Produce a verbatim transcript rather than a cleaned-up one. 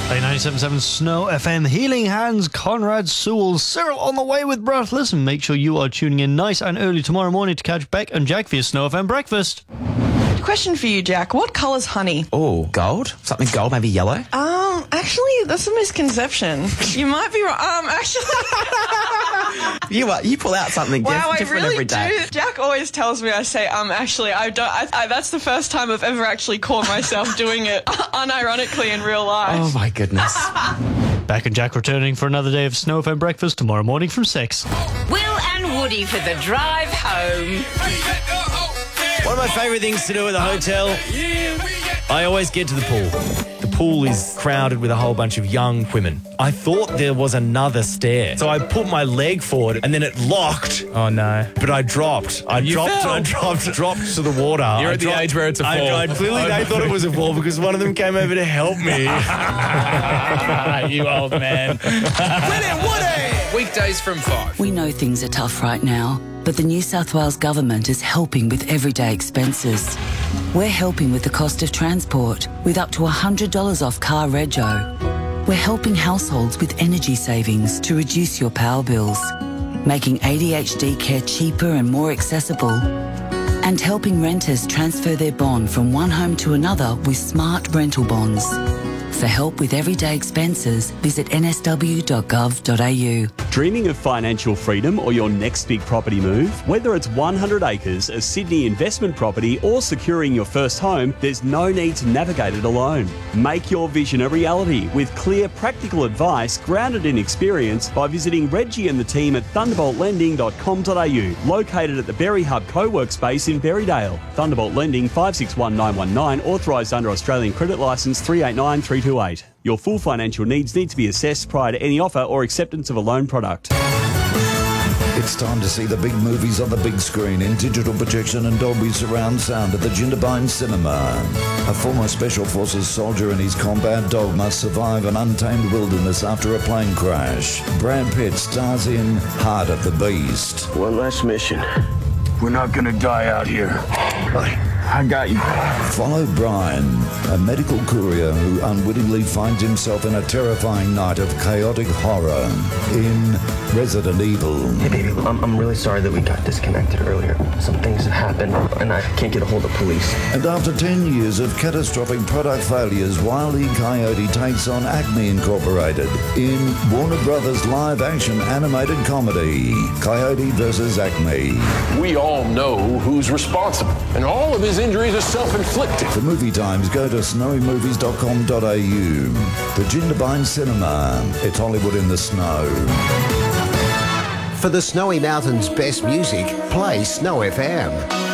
Play ninety-seven point seven Snow F M, Healing Hands, Conrad Sewell, Cyril on the way with Breathless, and make sure you are tuning in nice and early tomorrow morning to catch Beck and Jack for your Snow F M breakfast. Question for you, Jack. What colour's honey? Oh, gold? Something gold, maybe yellow? Um, actually, that's a misconception. You might be right. Um, actually... you uh, you pull out something diff- wow, different I really every day. do. Jack always tells me, I say, um, actually, I don't... I, I, that's the first time I've ever actually caught myself doing it unironically in real life. Oh, my goodness. Beck and Jack returning for another day of Snow F M breakfast tomorrow morning from six. Will and Woody for the drive home. One of my favourite things to do at the hotel, I always get to the pool. The pool is crowded with a whole bunch of young women. I thought there was another stair, so I put my leg forward and then it locked. Oh, no. But I dropped. I You dropped. fell. I dropped. Dropped to the water. You're I at the dropped- age where it's a I, fall. I, clearly, they thought it was a fall because one of them came over to help me. You old man. Weekdays from five. We know things are tough right now, but the New South Wales Government is helping with everyday expenses. We're helping with the cost of transport with up to one hundred dollars off car rego. We're helping households with energy savings to reduce your power bills, making A D H D care cheaper and more accessible, and helping renters transfer their bond from one home to another with smart rental bonds. For help with everyday expenses, visit n s w dot gov dot a u. Dreaming of financial freedom or your next big property move? Whether it's one hundred acres, a Sydney investment property, or securing your first home, there's no need to navigate it alone. Make your vision a reality with clear, practical advice grounded in experience by visiting Reggie and the team at thunderbolt lending dot com dot a u, located at the Berry Hub co-work space in Berrydale. Thunderbolt Lending five six one nine one nine, authorised under Australian Credit Licence three eight nine three two eight. Your full financial needs need to be assessed prior to any offer or acceptance of a loan product. It's time to see the big movies on the big screen in digital projection and Dolby surround sound at the Jindabyne Cinema. A former Special Forces soldier and his combat dog must survive an untamed wilderness after a plane crash. Brad Pitt stars in Heart of the Beast. One last mission. We're not gonna die out here. I got you. Follow Brian, a medical courier who unwittingly finds himself in a terrifying night of chaotic horror in Resident Evil. Hey, baby, I'm, I'm really sorry that we got disconnected earlier. Some things have happened, and I can't get a hold of police. And after ten years of catastrophic product failures, Wile E. Coyote takes on Acme Incorporated in Warner Brothers live-action animated comedy, Coyote versus Acme. We all know who's responsible, and all of his injuries are self-inflicted. For movie times, go to snowy movies dot com dot a u. The Jindabyne Cinema. It's Hollywood in the snow. For the Snowy Mountains' best music, play Snow F M.